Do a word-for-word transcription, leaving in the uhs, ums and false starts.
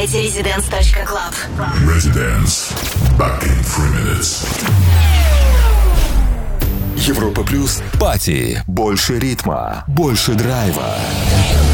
residence точка club. Residence. Back in three minutes. Европа плюс. Пати. Больше ритма. Больше драйва.